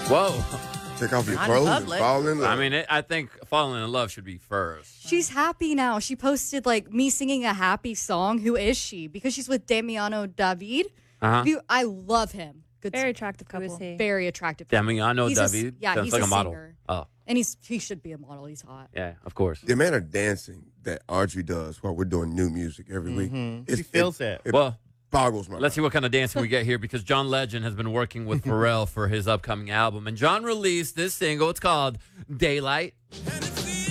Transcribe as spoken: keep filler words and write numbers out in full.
Whoa. Take off your Not in clothes and public. fall in love. I mean, it, I think falling in love should be first. She's happy now. She posted like me singing a happy song. Who is she? Because she's with Damiano David. Uh-huh. Who- I love him. Good, Very attractive couple. is he? very attractive. Damiano He's a- David. yeah, Sounds he's like a a model. singer. Oh, And he's he should be a model. He's hot. yeah, of course. the amount of dancing that Audrey does while we're doing new music every week, Mm-hmm. it, She feels it. It Well, boggles my let's see what kind of dancing we get here because John Legend has been working with Pharrell for his upcoming album. And John released this single. It's called Daylight.